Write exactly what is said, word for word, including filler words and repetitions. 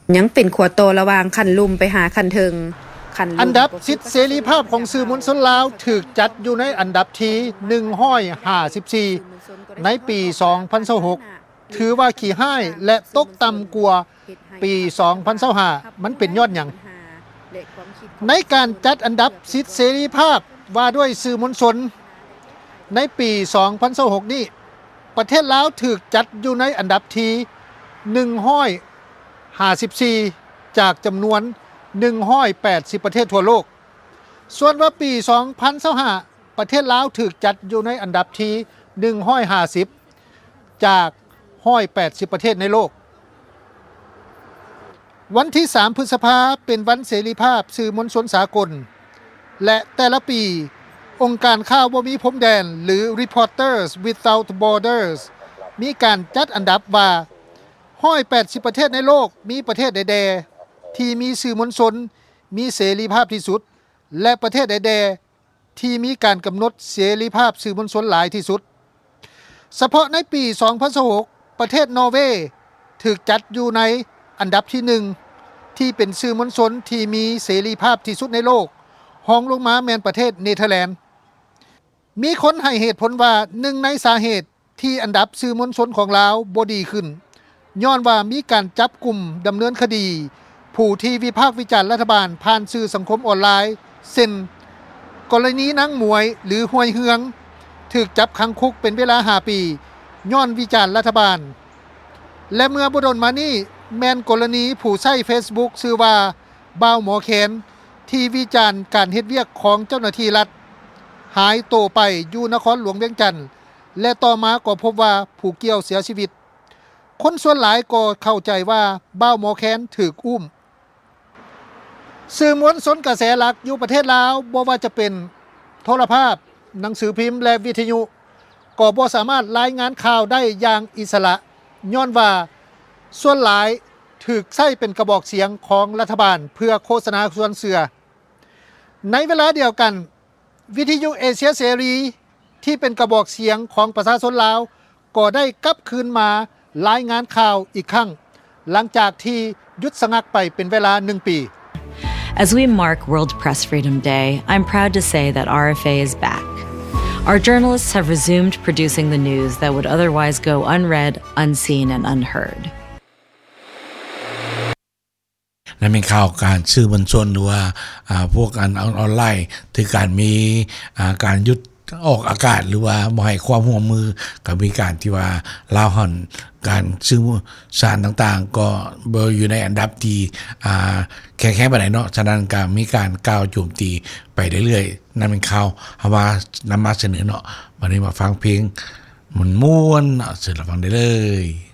ยังเป็นขัวโตระหว่างคันลุ่มไปหาคันเทิงอันดับสิทธิเสรีภาพของสื่อมวลชนลาวถูกจัดอยู่ในอันดับที่หนึ่งร้อยห้าสิบสี่ในปีสองพันยี่สิบหกถือว่าขี้ห้ายและตกต่ำกว่าปีสองพันยี่สิบห้ามันเป็นยอดหยังในการจัดอันดับสิทธิเสรีภาพว่าด้วยสื่อมวลชนในปีสองพันยี่สิบหกนี้ประเทศลาวถูกจัดอยู่ในอันดับที่หนึ่งร้อยห้าสิบสี่จากจำนวนหนึ่งร้อยแปดสิบประเทศทั่วโลกส่วนว่าปีสองพันยี่สิบห้าประเทศลาวถูกจัดอยู่ในอันดับที่หนึ่งร้อยห้าสิบจากหนึ่งร้อยแปดสิบประเทศในโลกวันที่สามพฤษภาคมเป็นวันเสรีภาพสื่อมวลชนสากลและแต่ละปีองค์การข่าวบ่มีพรมแดนหรือ Reporters Without Borders มีการจัดอันดับว่าหนึ่งร้อยแปดสิบประเทศในโลกมีประเทศใดๆที่มีสื่อมวลชนมีเสรีภาพที่สุดและประเทศใดๆที่มีการกำหนดเสรีภาพสื่อมวลชนหลายที่สุดเฉพาะในปีสองพันยี่สิบหกประเทศนอร์เวย์ถูกจัดอยู่ในอันดับที่หนึ่งที่เป็นสื่อมวลชนที่มีเสรีภาพที่สุดในโลกรองลงมาแม่นประเทศเนเธอร์แลนด์มีคนให้เหตุผลว่าหนึ่งในสาเหตุที่อันดับสื่อมวลชนของลาวบ่ดีขึ้นย้อนว่ามีการจับกลุ่มดำเนินคดีผู้ที่วิพากษ์วิจารณ์รัฐบาลผ่านสื่อสังคมออนไลน์เช่นกรณีนางหมวยหรือห้วยเฮืองถูกจับขังคุกเป็นเวลาห้าปีย้อนวิจารณ์รัฐบาลและเมื่อบ่ดนมานี้แม่นกรณีผู้ใช้ Facebook ชื่อว่าบ่าวหมอแคนที่วิจารณ์การเฮ็ดเวียกของเจ้าหน้าที่รัฐหายตัวไปอยู่นครหลวงเวียงจันทน์และต่อมาก็พบว่าผู้เกี่ยวเสียชีวิตคนส่วนหลายก็เข้าใจว่าบ่าวหมอแคนถูกอุ้มสื่อมวลชนกระแสหลักอยู่ประเทศลาวบ่ว่าจะเป็นโทรภาพหนังสือพิมพ์และวิทยุก็บ่สามารถรายงานข่าวได้อย่างอิสระย้อนว่าส่วนหลายถูกใช้เป็นกระบอกเสียงของรัฐบาลเพื่อโฆษณาส่วนเสือในเวลาเดียวกันวิทยุเอเชียเสรีที่เป็นกระบอกเสียงของประชาชนลาวก็ได้กลับคืนมารายงานข่าวอีกครั้งหลังจากที่หยุดชะงักไปเป็นเวลาหนึ่งปี As we mark World Press Freedom Day, I'm proud to say that R F A is back. Our journalists have resumed producing the news that would otherwise go unread, unseen, and unheard. นั่นเป็นข่าวการสื่อมวลชนหรือว่าพวกการออนไลน์ถึงการมีการยุดออกอากาศหรือว่าบ่ให้ความร่วมมือกับมีการที่ว่าลาวหั่นการสื่อสารต่างๆก็บ่อยู่ในอันดับที่อ่าแข็งๆปานใดเนาะฉะนั้นก็มีการก้าวโจมตีไปเรื่อยๆนั่นเป็นข่าวเฮาว่านำมาเสนอเนาะวันนี้มาฟังเพลงม่วนๆเนาะเสิร์ฟฟังได้เลย